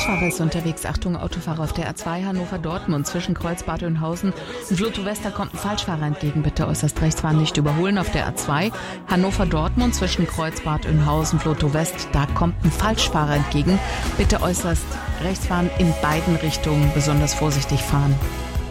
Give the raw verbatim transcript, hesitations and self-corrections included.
Falschfahrer ist unterwegs. Achtung, Autofahrer auf der A zwei Hannover-Dortmund zwischen Kreuzbad Oeynhausen und Vlotho-West. Da kommt ein Falschfahrer entgegen. Bitte äußerst rechts fahren, nicht überholen auf der A zwei Hannover-Dortmund zwischen Kreuzbad Oeynhausen, Vlotho-West. Da kommt ein Falschfahrer entgegen. Bitte äußerst rechts fahren, in beiden Richtungen besonders vorsichtig fahren.